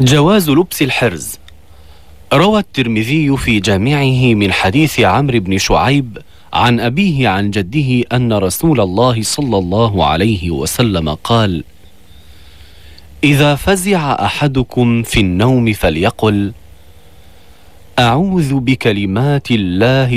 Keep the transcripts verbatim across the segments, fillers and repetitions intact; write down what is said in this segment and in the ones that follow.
جواز لبس الحرز. روى الترمذي في جامعه من حديث عمرو بن شعيب عن أبيه عن جده أن رسول الله صلى الله عليه وسلم قال: إذا فزع أحدكم في النوم فليقل: أعوذ بكلمات الله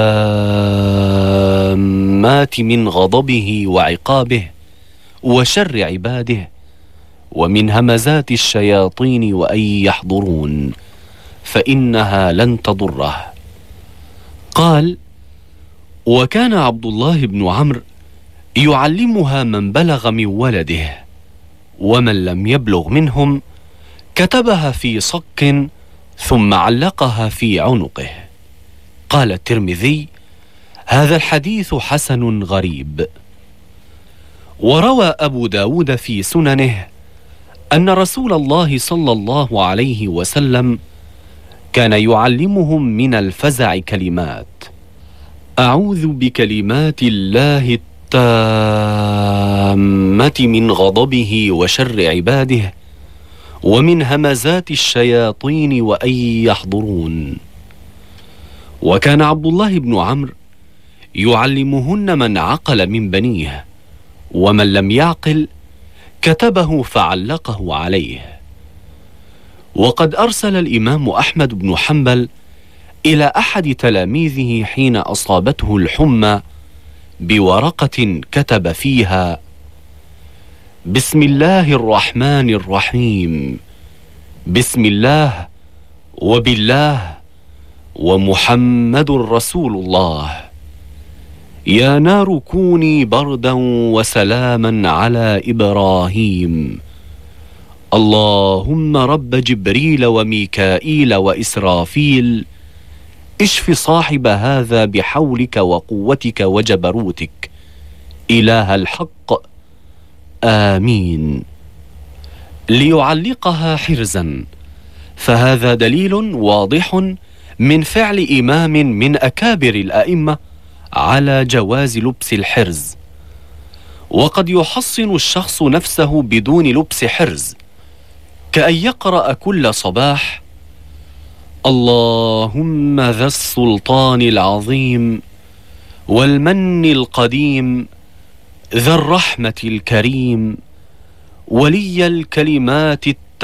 التامات من غضبه وعقابه وشر عباده ومن همزات الشياطين وأن يحضرون، فإنها لن تضره. قال: وكان عبد الله بن عمرو يعلمها من بلغ من ولده، ومن لم يبلغ منهم كتبها في صك ثم علقها في عنقه. قال الترمذي: هذا الحديث حسن غريب. وروى أبو داود في سننه أن رسول الله صلى الله عليه وسلم كان يعلمهم من الفزع كلمات: أعوذ بكلمات الله التامة من غضبه وشر عباده ومن همزات الشياطين وأن يحضرون. وكان عبد الله بن عمرو يعلمهن من عقل من بنيه، ومن لم يعقل كتبه فعلقه عليه. وقد أرسل الإمام أحمد بن حنبل إلى أحد تلاميذه حين أصابته الحمى بورقة كتب فيها: بسم الله الرحمن الرحيم، بسم الله وبالله ومحمد رسول الله، يا نار كوني بردا وسلاما على إبراهيم، اللهم رب جبريل وميكائيل وإسرافيل، اشف صاحب هذا بحولك وقوتك وجبروتك، إله الحق، آمين. ليعلقها حرزا، فهذا دليل واضح من فعل إمام من أكابر الأئمة على جواز لبس الحرز. وقد يحصن الشخص نفسه بدون لبس حرز، كأن يقرأ كل صباح: اللهم ذا السلطان العظيم والمن القديم ذا الرحمة الكريم ولي الكلمات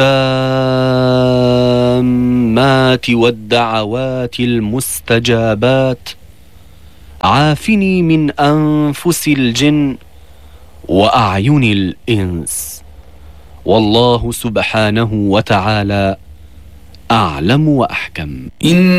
التامات والدعوات المستجابات، عافني من أنفس الجن وأعين الإنس، والله سبحانه وتعالى أعلم وأحكم.